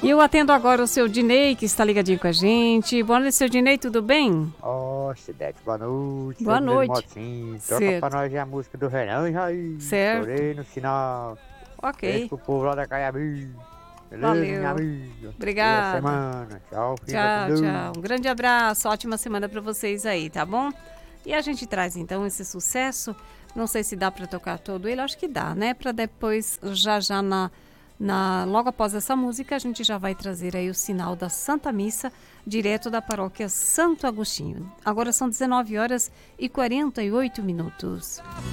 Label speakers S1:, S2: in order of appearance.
S1: E eu atendo agora o seu Dinei, que está ligadinho com a gente. Boa noite, seu Dinei, tudo bem?
S2: Ó, Cidete, boa noite.
S1: Boa
S2: Meu
S1: noite.
S2: motinho, toca pra
S1: Certo,
S2: nós a música do Renan e Jair.
S1: certo.
S2: Chorei no sinal. Beijo
S1: Ok,
S2: pro povo lá da Caiabi. Beleza, minha
S1: valeu.
S2: amiga? Boa
S1: Obrigada.
S2: semana. Tchau, fica com
S1: Tchau, tchau.
S2: Deus.
S1: Um grande abraço, ótima semana para vocês aí, tá bom? E a gente traz então esse sucesso. Não sei se dá para tocar todo ele, acho que dá, né? Para depois, já logo após essa música, a gente já vai trazer aí o sinal da Santa Missa, direto da paróquia Santo Agostinho. Agora são 19 horas e 48 minutos.